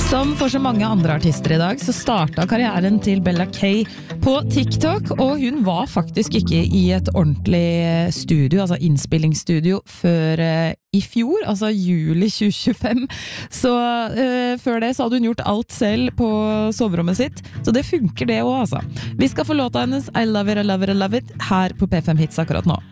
Som for så mange andre artister I dag, så startet karrieren til Bella K på TikTok, og hun var faktisk ikke I et ordentlig studio, altså innspillingsstudio, før I fjor, altså juli 2025. Så før det så hadde hun gjort alt selv på soverommet sitt, så det funker det også, altså. Vi skal få låta hennes I Love It, I Love It, I Love It her på P5 Hits akkurat nå.